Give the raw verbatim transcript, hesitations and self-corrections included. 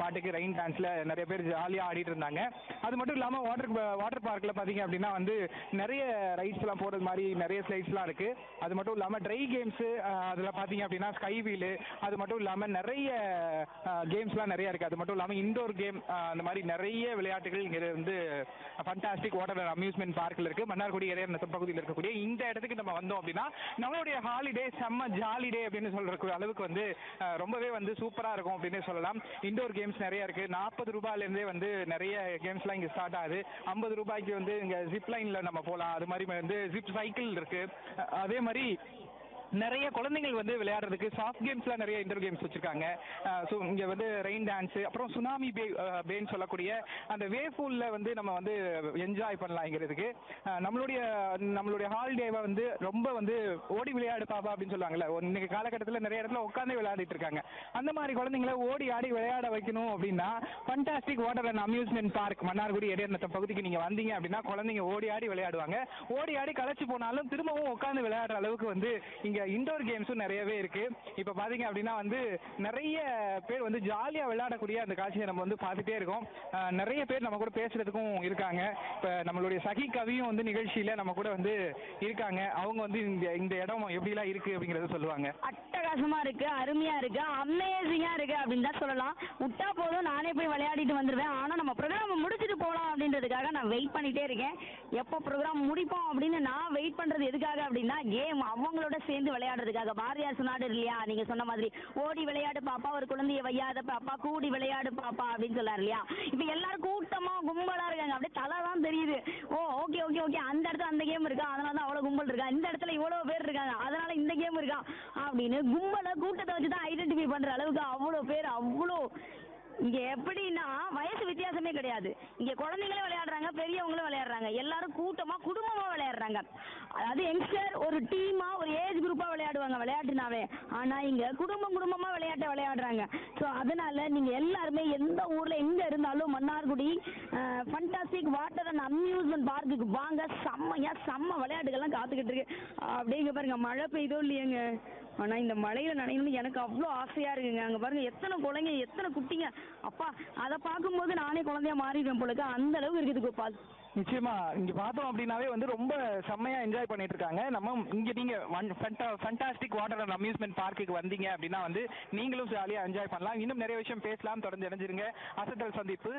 பாட்டுக்கு ரெயின் டான்ஸ்ல நிறைய பேர் ஜாலியா ஆடிட்டு இருந்தாங்க. அது மட்டும் இல்லாம வாட்டர் வாட்டர் பார்க்ல பாத்தீங்க அப்படின்னா வந்து நிறைய ரைட்ஸ் எல்லாம் போறது மாதிரி நிறைய ஸ்லைட்ஸ் எல்லாம் இருக்கு. அது மட்டும் இல்லாம ட்ரை கேம்ஸ் அதுல பாத்தீங்க அப்படின்னா ஸ்கை வீல், அது மட்டும் இல்லாம நிறைய கேம்ஸ் எல்லாம் நிறைய இருக்கு. அது மட்டும் இல்லாம இண்டோர் கேம் அந்த மாதிரி நிறைய விளையாட்டுகள் இங்க வந்து ஃபண்டாஸ்டிக் வாட்டர் அம்யூஸ்மெண்ட் பார்க்ல இருக்கு. மன்னார்குடி இடையர் பகுதியில் இருக்கக்கூடிய இந்த இடத்துக்கு நம்ம வந்தோம் அப்படின்னா நம்மளுடைய ஹாலிடே செம்ம ஜாலிடே அப்படின்னு சொல்ற அளவுக்கு வந்து ரொம்பவே வந்து சூப்பரா இருக்கும் அப்படின்னு சொல்லலாம். இண்டோர் கேம்ஸ் நிறைய இருக்கு. நாற்பது ரூபாயில இருந்தே வந்து நிறைய கேம்ஸ் எல்லாம் இங்க ஸ்டார்ட் ஆகுது. ஐம்பது ரூபாய்க்கு வந்து இங்க ஜிப் லைன்ல நம்ம போலாம். அது மாதிரி வந்து ஜிப் சைக்கிள் இருக்கு. அதே மாதிரி நிறைய குழந்தைகள் வந்து விளையாடுறதுக்கு சாஃப்ட் கேம்ஸ்லாம் நிறைய இண்டோர் கேம்ஸ் வச்சிருக்காங்க. ஸோ இங்கே வந்து ரெயின் டான்ஸ், அப்புறம் சுனாமி பே பேன்னு சொல்லக்கூடிய அந்த வேவ் பூல்ல வந்து நம்ம வந்து என்ஜாய் பண்ணலாங்கிறதுக்கு நம்மளுடைய நம்மளுடைய ஹாலிடேவை வந்து ரொம்ப வந்து ஓடி விளையாடு பாப்பா அப்படின்னு சொல்லுவாங்கல்ல. இன்னைக்கு காலகட்டத்தில் நிறைய இடத்துல உட்காந்து விளையாடிட்டு இருக்காங்க. அந்த மாதிரி குழந்தைங்களை ஓடி ஆடி விளையாட வைக்கணும் அப்படின்னா fantastic water and amusement park Mannargudi இடையர் பகுதிக்கு நீங்க வந்தீங்க அப்படின்னா குழந்தைங்க ஓடி ஆடி விளையாடுவாங்க. ஓடி ஆடி களைச்சு போனாலும் திரும்பவும் உட்காந்து விளையாடுற அளவுக்கு வந்து இங்க இண்டோர் கேம்ஸும் நிறையவே இருக்கு. இப்ப பாத்தீங்க அப்படின்னா வந்து நிறைய பேர் வந்து ஜாலியா விளையாடக்கூடிய அந்த காட்சியை நம்ம வந்து பார்த்துட்டே இருக்கோம். நிறைய பேர் நம்ம கூட பேசுறதுக்கும் இருக்காங்க. இப்ப நம்மளுடைய சகி கவியும் வந்து நிகழ்ச்சியில நம்ம கூட வந்து இருக்காங்க. அவங்க வந்து இந்த இந்த இடம் எப்படி எல்லாம் இருக்கு அப்படிங்கறத சொல்லுவாங்க. அட்டகாசமா இருக்கு, அருமையா இருக்கு, அமேசிங்கா இருக்கு அப்படின்னு தான் சொல்லலாம். விட்டா போதும் நானே போய் விளையாடிட்டு வந்துருவேன். ஆனா நம்ம ப்ரோக்ராம் முடிச்சுட்டு போலாம் அப்படின்றதுக்காக நான் வெயிட் பண்ணிட்டே இருக்கேன். எப்போ ப்ரோக்ராம் முடிப்போம் அப்படின்னு நான் வெயிட் பண்றது எதுக்காக அப்படின்னா கேம் அவங்களோட சேர்ந்து விளையாடுறதுக்காக. பாரதியார் சொன்னாரு இல்லையா, நீங்க சொன்ன மாதிரி ஓடி விளையாடு பாப்பா ஒரு குழந்தைய வையாத பாப்பா கூடி விளையாடு பாப்பா அப்படின்னு சொல்லாரு இல்லையா. இப்ப எல்லாரும் கூட்டமா கும்பலா இருக்காங்க. அப்படியே தலை தான் தெரியுது. ஓ ஓகே ஓகே ஓகே அந்த இடத்துல அந்த கேம் இருக்கா, அதனாலதான் அவ்வளவு கும்பல் இருக்கா, இந்த இடத்துல இவ்வளவு பேர் இருக்காங்க அதனால இந்த கேம் இருக்கா அப்படின்னு கும்பல கூட்டத்தை வச்சுதான் ஐடென்டிஃபை பண்ற அளவுக்கு அவ்வளவு பேர். அவ்வளோ இங்க எப்படின்னா வயசு வித்தியாசமே கிடையாது. இங்க குழந்தைங்களும் விளையாடுறாங்க, பெரியவங்களும் விளையாடுறாங்க, எல்லாரும் கூட்டமா குடும்பமா விளையாடுறாங்க. அதாவது யங்ஸ்டர் ஒரு டீமா ஒரு ஏஜ் குரூப்பா விளையாடுவாங்க விளையாட்டுனாவே. ஆனா இங்க குடும்பம் குடும்பமா விளையாட்ட விளையாடுறாங்க. ஸோ அதனால நீங்க எல்லாருமே எந்த ஊர்ல எங்க இருந்தாலும் Mannargudi fantastic water and amusement பார்க்குக்கு வாங்க. செம்மையா செம்ம விளையாட்டுகள்லாம் காத்துக்கிட்டு இருக்கு. அப்படிங்க பாருங்க மழை பெய்தோ இல்லையங்க, ஆனா இந்த மழையில நனையணும்னு எனக்கு அவ்வளோ ஆசையா இருக்குங்க. அங்க பாருங்க எத்தனை குழந்தைங்க எத்தனை குட்டிங்க. அப்பா அதை பார்க்கும்போது நானே குழந்தையா மாறிடுவேன் போலுக்கு, அந்த அளவுக்கு இருக்குது கோபால். நிச்சயமா இங்க பார்த்தோம் அப்படின்னாவே வந்து ரொம்ப செம்மையா என்ஜாய் பண்ணிட்டு இருக்காங்க. நம்ம இங்க நீங்க ஃபண்டாஸ்டிக் வாட்டர் அண்ட் அம்யூஸ்மெண்ட் பார்க்குக்கு வந்தீங்க அப்படின்னா வந்து நீங்களும் ஜாலியா என்ஜாய் பண்ணலாம். இன்னும் நிறைய விஷயம் பேசலாம், தொடர்ந்து இணைஞ்சிருங்க. அசத்தல் சந்திப்பு.